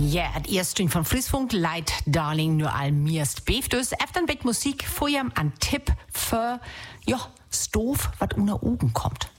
Ja, die erste von Friesfunk, Leid, Darling, nur all mirst beeft dus. Efter ein Musik, vorher an Tipp für, Stoff, was unter Ogen kommt.